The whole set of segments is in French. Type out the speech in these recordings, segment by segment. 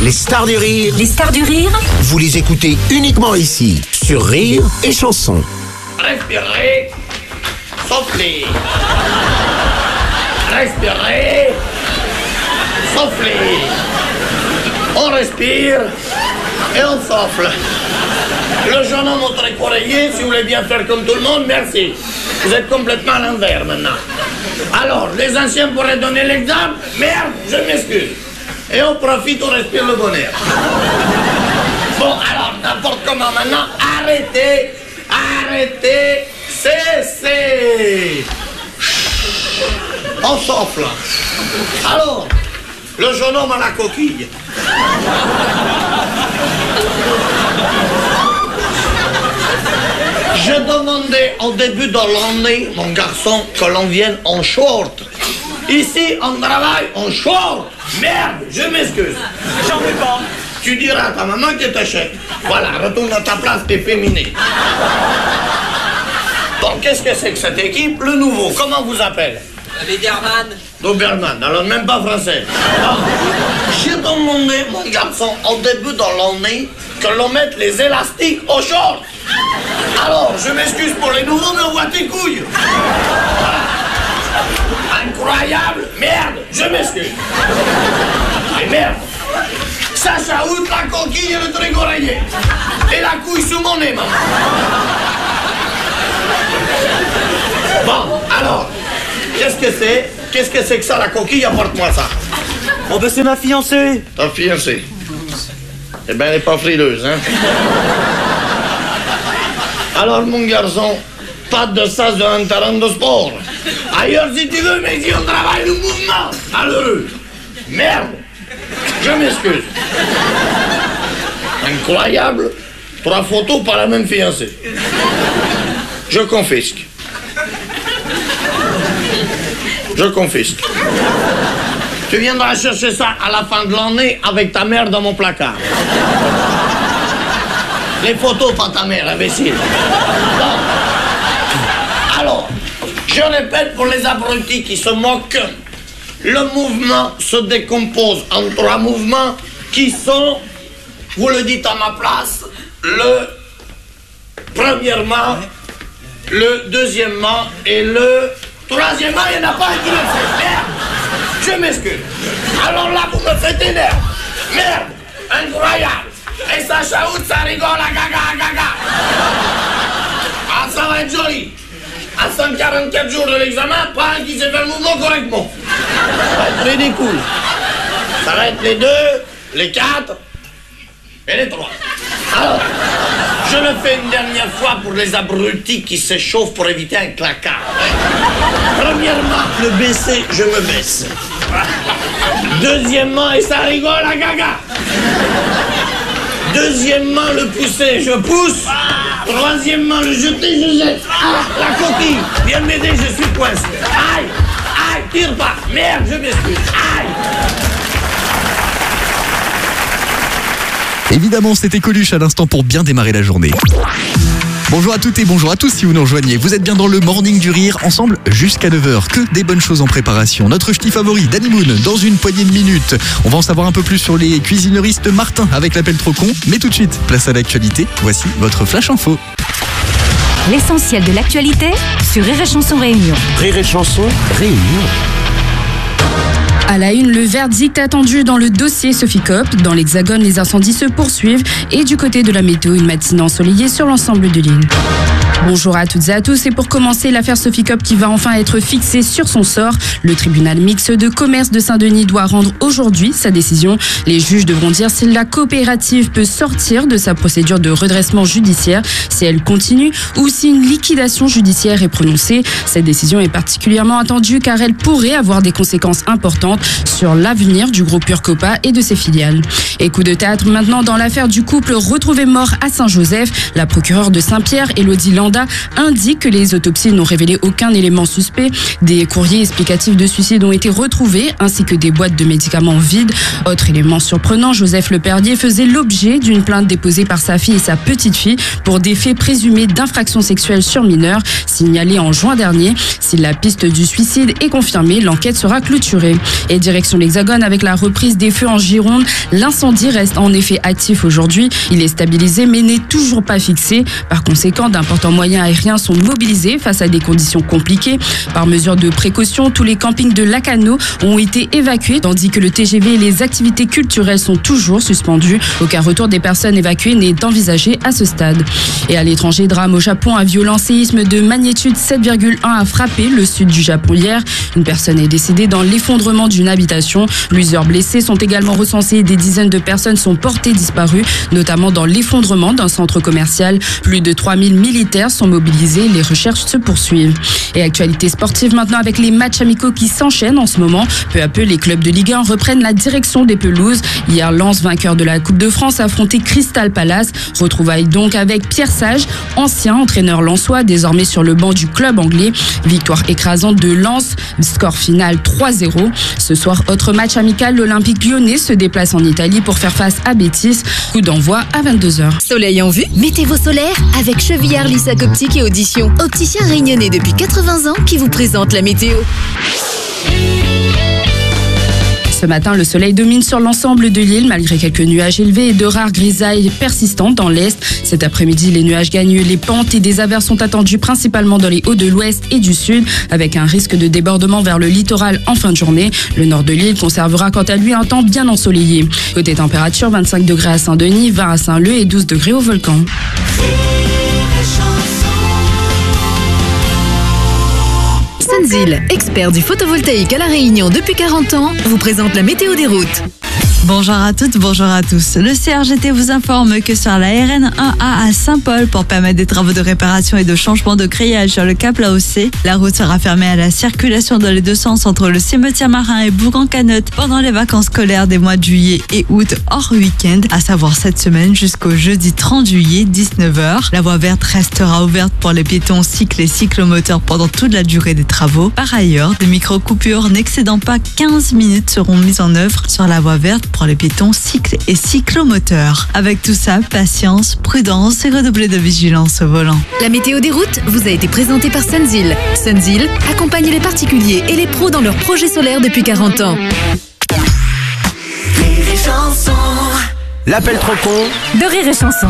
Les stars du rire. Les stars du rire. Vous les écoutez uniquement ici, sur Rire et Chanson. Respirez, soufflez. Respirez, soufflez. On respire et on souffle. Le jeune homme au oreiller, si vous voulez bien faire comme tout le monde, merci. Vous êtes complètement à l'envers maintenant. Alors, les anciens pourraient donner l'exemple. Merde, je m'excuse. Et on profite, on respire le bon air. Bon, alors, n'importe comment maintenant, arrêtez, cessez. On souffle. Alors, le jeune homme à la coquille. Je demandais au début de l'année, mon garçon, que l'on vienne en short. Ici, on travaille en short. Merde, je m'excuse. J'en veux pas. Tu diras à ta maman que t'achètes. Voilà, retourne à ta place, t'es féminé. Bon, qu'est-ce que c'est que cette équipe? Le nouveau, comment vous appelle? Doberman. Doberman, alors même pas français. Bon, j'ai demandé, mon garçon, au début de l'année, que l'on mette les élastiques aux shorts. Alors, je m'excuse pour les nouveaux, mais on voit tes couilles. Voilà. Incroyable, merde, je m'excuse. Et merde, ça chaoute la coquille et le truc oreiller. Et la couille sous mon nez, maman. Bon, alors, qu'est-ce que c'est que ça, la coquille? Apporte-moi ça. Oh ben c'est ma fiancée. Ta fiancée? Eh ben, elle n'est pas frileuse, hein? Alors, mon garçon, pas de ça sur un terrain de sport. Ailleurs, si tu veux, mais si on travaille le mouvement, malheureux. Merde, je m'excuse. Incroyable, 3 photos par la même fiancée. Je confisque. Tu viendras chercher ça à la fin de l'année avec ta mère dans mon placard. Les photos, pas ta mère, imbécile. Bon. Alors, je répète pour les abrutis qui se moquent, le mouvement se décompose en 3 mouvements qui sont, vous le dites à ma place, le premièrement, le deuxièmement et le troisièmement, il n'y en a pas un qui le fait. Merde, je m'excuse. Alors là, vous me faites énerve. Merde, incroyable. Et ça chaoute, ça rigole, gaga. Ah, ça va être joli. À 144 jours de l'examen, pas un qui sait faire le mouvement correctement. Ça va être ridicule. Ça va être les 2, les 4 et les 3. Alors, je le fais une dernière fois pour les abrutis qui s'échauffent pour éviter un claquard. Premièrement, le baisser, je me baisse. Deuxièmement, et ça rigole, gaga. Deuxièmement, le pousser, je pousse. Troisièmement, le jeter, je jette. Ah, la coquille, viens m'aider, je suis coincé. Aïe, tire pas. Merde, je m'excuse. Aïe. Évidemment, c'était Coluche à l'instant pour bien démarrer la journée. Bonjour à toutes et bonjour à tous si vous nous rejoignez. Vous êtes bien dans le Morning du Rire, ensemble jusqu'à 9h. Que des bonnes choses en préparation. Notre ch'ti favori, Danny Moon, dans une poignée de minutes. On va en savoir un peu plus sur les cuisineristes Martin avec l'appel trop con. Mais tout de suite, place à l'actualité. Voici votre Flash Info. L'essentiel de l'actualité sur Rire et Chanson Réunion. Rire et Chanson, Réunion. À la une, le verdict attendu dans le dossier Soficop. Dans l'Hexagone, les incendies se poursuivent. Et du côté de la météo, une matinée ensoleillée sur l'ensemble de l'île. Bonjour à toutes et à tous. Et pour commencer, l'affaire Soficop qui va enfin être fixée sur son sort. Le tribunal mixte de commerce de Saint-Denis doit rendre aujourd'hui sa décision. Les juges devront dire si la coopérative peut sortir de sa procédure de redressement judiciaire, si elle continue ou si une liquidation judiciaire est prononcée. Cette décision est particulièrement attendue car elle pourrait avoir des conséquences importantes sur l'avenir du groupe Urcopa et de ses filiales. Et coup de théâtre maintenant dans l'affaire du couple retrouvé mort à Saint-Joseph. La procureure de Saint-Pierre, Élodie Land, mandat indique que les autopsies n'ont révélé aucun élément suspect. Des courriers explicatifs de suicide ont été retrouvés, ainsi que des boîtes de médicaments vides. Autre élément surprenant, Joseph Leperdier faisait l'objet d'une plainte déposée par sa fille et sa petite-fille pour des faits présumés d'infraction sexuelle sur mineurs, signalés en juin dernier. Si la piste du suicide est confirmée, l'enquête sera clôturée. Et direction l'Hexagone avec la reprise des feux en Gironde. L'incendie reste en effet actif aujourd'hui. Il est stabilisé mais n'est toujours pas fixé. Par conséquent, d'importants moyens aériens sont mobilisés face à des conditions compliquées. Par mesure de précaution, tous les campings de Lacanau ont été évacués, tandis que le TGV et les activités culturelles sont toujours suspendues. Aucun retour des personnes évacuées n'est envisagé à ce stade. Et à l'étranger, drame au Japon, un violent séisme de magnitude 7,1 a frappé le sud du Japon hier. Une personne est décédée dans l'effondrement d'une habitation. Plusieurs blessés sont également recensés et des dizaines de personnes sont portées disparues, notamment dans l'effondrement d'un centre commercial. Plus de 3000 militaires sont mobilisés. Les recherches se poursuivent. Et actualité sportive maintenant avec les matchs amicaux qui s'enchaînent en ce moment. Peu à peu, les clubs de Ligue 1 reprennent la direction des pelouses. Hier, Lens, vainqueur de la Coupe de France, a affronté Crystal Palace. Retrouvailles donc avec Pierre Sage, ancien entraîneur lensois, désormais sur le banc du club anglais. Victoire écrasante de Lens, score final 3-0. Ce soir, autre match amical, l'Olympique lyonnais se déplace en Italie pour faire face à Betis. Coup d'envoi à 22h. Soleil en vue, mettez vos solaires avec Chevillard Lissac Optique et Audition. Opticien réunionnais depuis 80 ans qui vous présente la météo. Ce matin, le soleil domine sur l'ensemble de l'île, malgré quelques nuages élevés et de rares grisailles persistantes dans l'est. Cet après-midi, les nuages gagnent les pentes et des averses sont attendus principalement dans les hauts de l'ouest et du sud, avec un risque de débordement vers le littoral en fin de journée. Le nord de l'île conservera quant à lui un temps bien ensoleillé. Côté température, 25 degrés à Saint-Denis, 20 à Saint-Leu et 12 degrés au Volcan. Sunzil, expert du photovoltaïque à La Réunion depuis 40 ans, vous présente la météo des routes. Bonjour à toutes, bonjour à tous. Le CRGT vous informe que sur la RN1A à Saint-Paul, pour permettre des travaux de réparation et de changement de grillage sur le cap Laocé, la route sera fermée à la circulation dans les deux sens entre le cimetière marin et Bourg-en-Canotte pendant les vacances scolaires des mois de juillet et août hors week-end, à savoir cette semaine jusqu'au jeudi 30 juillet, 19h. La voie verte restera ouverte pour les piétons, cycles et cyclomoteurs pendant toute la durée des travaux. Par ailleurs, des micro-coupures n'excédant pas 15 minutes seront mises en œuvre sur la voie verte pour les piétons, cycles et cyclomoteurs. Avec tout ça, patience, prudence et redoubler de vigilance au volant. La météo des routes vous a été présentée par Sunzil. Sunzil accompagne les particuliers et les pros dans leurs projets solaires depuis 40 ans. L'appel trop con De Rire et Chanson.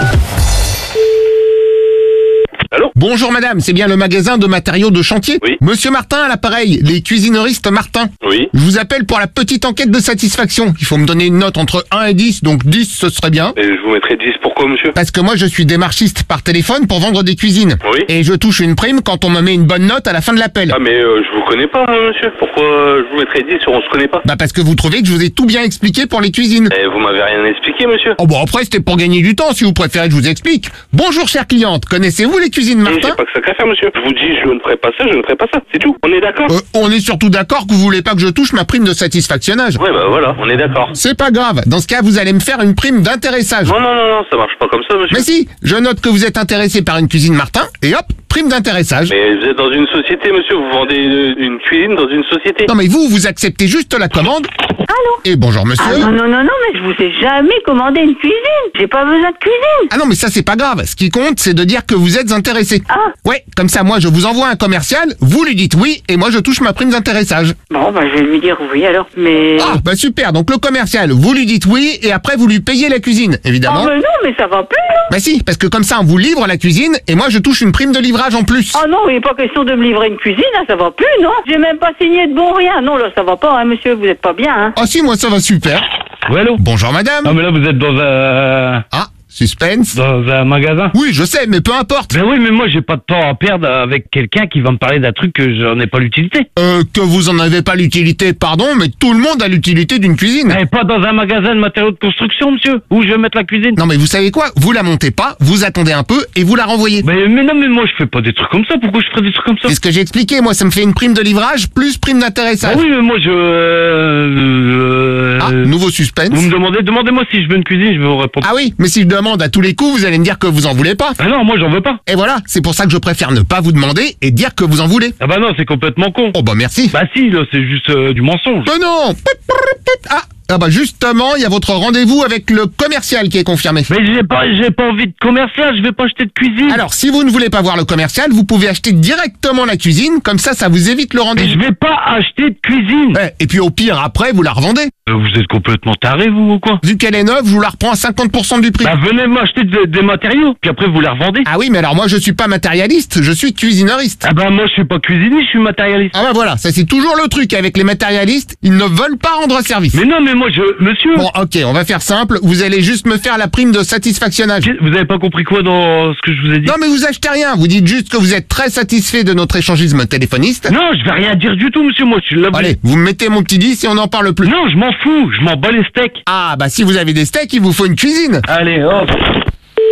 Allô? Bonjour madame, c'est bien le magasin de matériaux de chantier? Oui. Monsieur Martin à l'appareil, les cuisineristes Martin. Oui. Je vous appelle pour la petite enquête de satisfaction. Il faut me donner une note entre 1 et 10, donc 10 ce serait bien. Et je vous mettrai 10, pourquoi monsieur? Parce que moi je suis démarchiste par téléphone pour vendre des cuisines. Oui. Et je touche une prime quand on me met une bonne note à la fin de l'appel. Ah mais je vous connais pas monsieur, pourquoi je vous mettrai 10 sur on se connaît pas? Bah parce que vous trouvez que je vous ai tout bien expliqué pour les cuisines. Eh, vous m'avez rien expliqué monsieur. Oh bon après c'était pour gagner du temps si vous préférez que je vous explique. Bonjour chère cliente, connaissez-vous les cuisines J'ai Martin? pas que ça qu'à faire monsieur. Je vous dis je ne ferai pas ça, je ne ferai pas ça, c'est tout. On est d'accord? On est surtout d'accord que vous voulez pas que je touche ma prime de satisfactionnage. Ouais bah voilà, on est d'accord. C'est pas grave, dans ce cas vous allez me faire une prime d'intéressage. Non, ça marche pas comme ça monsieur. Mais si, je note que vous êtes intéressé par une cuisine Martin, et hop, prime d'intéressage. Mais vous êtes dans une société monsieur, vous vendez une cuisine dans une société. Non mais vous acceptez juste la commande. Allô? Et bonjour monsieur. Ah non, mais je vous ai jamais commandé une cuisine. J'ai pas besoin de cuisine. Ah non mais ça c'est pas grave, ce qui compte c'est de dire que vous êtes intéressé. Ah. Ouais, comme ça moi je vous envoie un commercial, vous lui dites oui, et moi je touche ma prime d'intéressage. Bon, bah je vais lui dire oui alors, mais... Ah bah super, donc le commercial, vous lui dites oui, et après vous lui payez la cuisine, évidemment. Oh mais non, mais ça va plus, non? Bah si, parce que comme ça on vous livre la cuisine, et moi je touche une prime de livrage en plus. Oh non, il n'est pas question de me livrer une cuisine, là, ça va plus, non? J'ai même pas signé de bon rien. Non, là, ça va pas, hein, monsieur, vous êtes pas bien, hein? Ah si, moi ça va super. Oui, allô? Bonjour madame. Non, mais là, vous êtes dans un... Ah, suspense. Dans un magasin? Oui, je sais, mais peu importe. Ben oui, mais moi, j'ai pas de temps à perdre avec quelqu'un qui va me parler d'un truc que j'en ai pas l'utilité. Que vous en avez pas l'utilité, pardon, mais tout le monde a l'utilité d'une cuisine. Mais pas dans un magasin de matériaux de construction, monsieur, où je vais mettre la cuisine. Non mais vous savez quoi? Vous la montez pas, vous attendez un peu et vous la renvoyez. Mais non, mais moi, je fais pas des trucs comme ça. Pourquoi je ferais des trucs comme ça? C'est ce que j'ai expliqué, moi ça me fait une prime de livrage plus prime d'intéressage. Ah oui, mais moi, nouveau suspense. Vous me demandez, demandez-moi si je veux une cuisine, je vais vous répondre. Ah oui, mais si je demande à tous les coups, vous allez me dire que vous en voulez pas. Ah non, moi j'en veux pas. Et voilà, c'est pour ça que je préfère ne pas vous demander et dire que vous en voulez. Ah bah non, c'est complètement con. Oh bah merci. Bah si, là c'est juste du mensonge. Non. Ah bah justement, il y a votre rendez-vous avec le commercial qui est confirmé. Mais j'ai pas envie de commercial, je vais pas acheter de cuisine. Alors, si vous ne voulez pas voir le commercial, vous pouvez acheter directement la cuisine, comme ça vous évite le Mais rendez-vous. je vais pas acheter de cuisine. Ouais, et puis au pire, après, vous la revendez. Vous êtes complètement taré, vous, ou quoi? Vu qu'elle est neuve, je vous la reprends à 50% du prix. Bah venez m'acheter des matériaux, puis après vous les revendez. Ah oui, mais alors moi je suis pas matérialiste, je suis cuisineuriste. Ah bah moi je suis pas cuisinier, je suis matérialiste. Ah bah voilà, ça c'est toujours le truc avec les matérialistes, ils ne veulent pas rendre service. Mais non, mais moi monsieur... Bon, ok, on va faire simple, vous allez juste me faire la prime de satisfactionnage. Vous avez pas compris quoi dans ce que je vous ai dit? Non mais vous achetez rien, vous dites juste que vous êtes très satisfait de notre échangisme téléphoniste. Non, je vais rien dire du tout, monsieur, moi je suis là. Allez, vous me mettez mon petit 10 et on n'en parle plus. Non, je m'en fous, je m'en bats les steaks. Ah bah si vous avez des steaks, il vous faut une cuisine. Allez, hop.